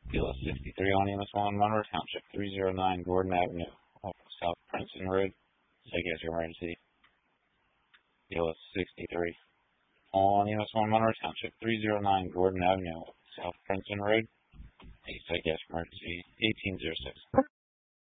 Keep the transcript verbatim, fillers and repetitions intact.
Kilo sixty-three on E M S one, Monroe Township, three oh nine Gordon Avenue, off of South Princeton Road. Take as your emergency. Kilo sixty-three on E M S one, Monroe Township, three oh nine Gordon Avenue, South Princeton Road. Take as your emergency. eighteen oh six.